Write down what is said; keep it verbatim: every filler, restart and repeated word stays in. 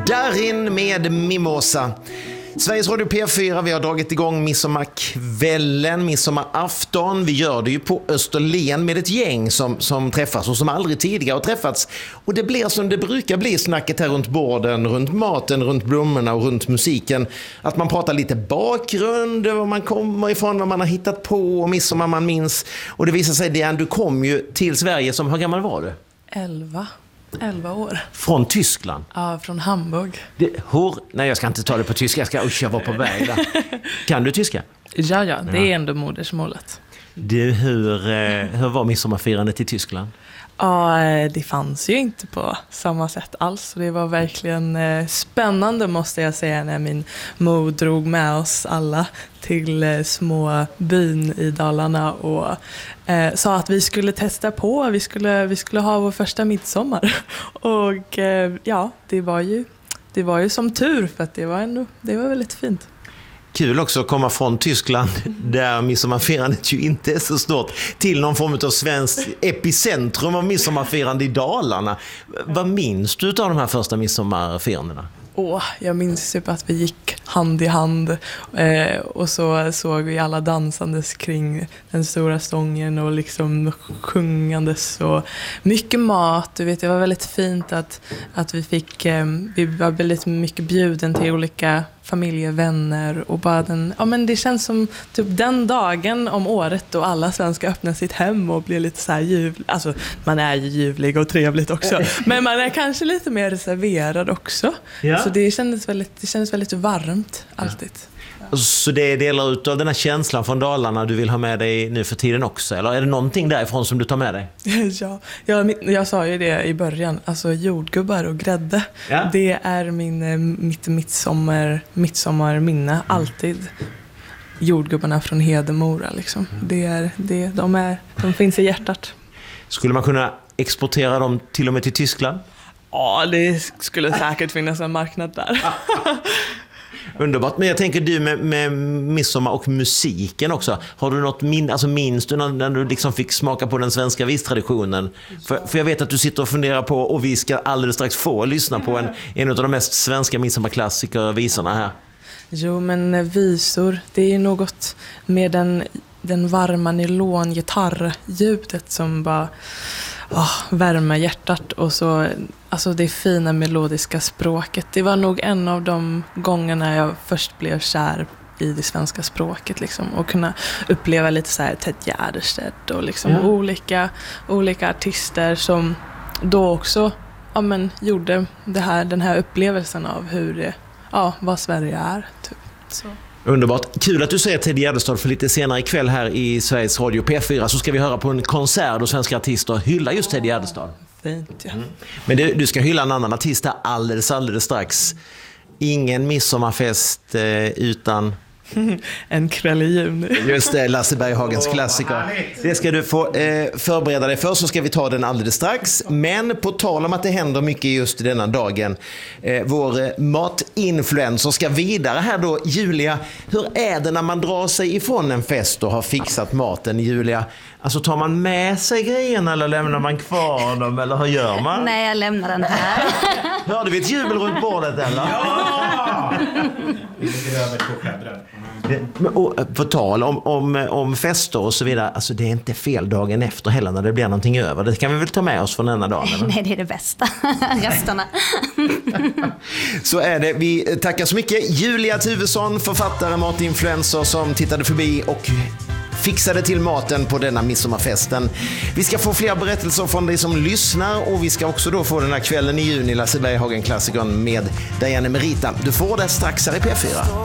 Darin med Mimosa. Sveriges Radio P fyra, vi har dragit igång midsommarkvällen, midsommarafton. Vi gör det ju på Österlen med ett gäng som, som träffas och som aldrig tidigare har träffats. Och det blir som det brukar bli snacket här runt borden, runt maten, runt blommorna och runt musiken. Att man pratar lite bakgrund, var man kommer ifrån, vad man har hittat på och midsommar man minns. Och det visar sig, Diane, du kom ju till Sverige som, hur gammal var du? Elva. Elva år. Från Tyskland? Ja, från Hamburg. Det, hur? Nej, jag ska inte ta det på tyska. Jag ska usch, jag var på väg där. Kan du tyska? Ja, ja, det är ändå modersmålet. Du, hur, hur var midsommarfirandet i Tyskland? Ja, det fanns ju inte på samma sätt alls. Det var verkligen spännande, måste jag säga, när min mor drog med oss alla till små byn i Dalarna och eh, sa att vi skulle testa på, vi skulle, vi skulle ha vår första midsommar. Och eh, ja, det var ju det var ju som tur, för att det var ändå, det var väldigt fint. Kul också att komma från Tyskland, där midsommarfirandet ju inte är så stort, till någon form av svensk epicentrum av midsommarfirande i Dalarna. Vad minns du av de här första midsommarfirandena? Åh, jag minns typ att vi gick hand i hand eh, och så såg vi alla dansandes kring den stora stången och liksom sjungandes och mycket mat. Du vet, det var väldigt fint att, att vi fick, eh, vi var väldigt mycket bjuden till olika familjevänner och bara den, ja men det känns som typ den dagen om året då alla svenskar öppnar sitt hem och blir lite så här ljuvlig. Alltså man är ju ljuvlig och trevligt också, men man är kanske lite mer reserverad också. Ja. Så det kändes väldigt, det kändes väldigt varmt alltid. Ja. Så det är delar ut av den här känslan från Dalarna du vill ha med dig nu för tiden också? Eller är det någonting därifrån som du tar med dig? Ja, jag, jag sa ju det i början. Alltså jordgubbar och grädde. Ja. Det är min, mitt midsommar, midsommarminne. Alltid. Jordgubbarna från Hedemora liksom. Det är, det, de, är, de finns i hjärtat. Skulle man kunna exportera dem till och med till Tyskland? Ja, det skulle säkert finnas en marknad där. Underbart, men jag tänker du med, med midsommar och musiken också. Har du något min, alltså minns du när, när du liksom fick smaka på den svenska vistraditionen? För, för jag vet att du sitter och funderar på, och vi ska alldeles strax få lyssna på en, en av de mest svenska midsommarklassiker visorna här. Jo, men visor, det är något med den, den varma nylongitarrljudet som bara oh, värmer hjärtat, och så alltså det fina melodiska språket. Det var nog en av de gångerna jag först blev kär i det svenska språket liksom, och kunna uppleva lite så här Ted Gärdestad och liksom ja. olika olika artister som då också ja men gjorde det här, den här upplevelsen av hur det, ja, vad Sverige är typ. Så. Underbart. Kul att du säger Ted Gärdestad, för lite senare ikväll här i Sveriges Radio P fyra så ska vi höra på en konsert och svenska artister hylla just Ted Gärdestad. Fint, ja. Mm. Men du, du ska hylla en annan artist här alldeles, alldeles strax. Ingen midsommarfest eh, utan... En kväll i juni. Just det, Lasse Berghagens klassiker. Det ska du få eh, förbereda dig för, så ska vi ta den alldeles strax. Men på tal om att det händer mycket just denna dagen, eh, vår eh, matinfluencer ska vidare här då. Julia, hur är det när man drar sig ifrån en fest och har fixat maten, Julia? Alltså tar man med sig grejerna eller lämnar man kvar dem, eller hur gör man? Nej, jag lämnar den här. Hörde vi ett jubel runt bordet eller? Ja! Vi ligger över på skäddren. På tal om, om, om fester och så vidare, alltså det är inte fel dagen efter heller när det blir någonting över. Det kan vi väl ta med oss från denna dagen? Eller? Nej, det är det bästa. Resterna. Så är det. Vi tackar så mycket Julia Tuvesson, författare, matinfluencer, som tittade förbi och fixade till maten på denna midsommarfesten. Vi ska få fler berättelser från dig som lyssnar, och vi ska också då få den här kvällen i juni, Lasse Berghagen-klassikern med Diane Merita. Du får det strax här i P fyra.